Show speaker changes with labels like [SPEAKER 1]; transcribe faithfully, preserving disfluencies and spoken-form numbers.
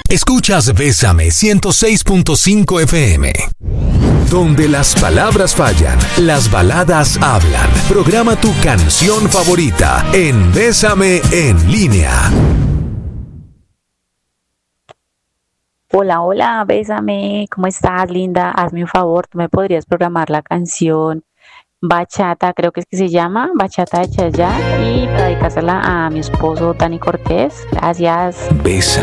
[SPEAKER 1] Escuchas Bésame ciento seis punto cinco F M. Donde las palabras fallan, las baladas hablan. Programa tu canción favorita en Bésame en línea.
[SPEAKER 2] Hola, hola, Bésame. ¿Cómo estás, linda? Hazme un favor, ¿tú me podrías programar la canción Bachata, creo que es que se llama, Bachata de Chayanne, y para dedicársela a mi esposo Dani Cortés? Gracias.
[SPEAKER 1] Bésame.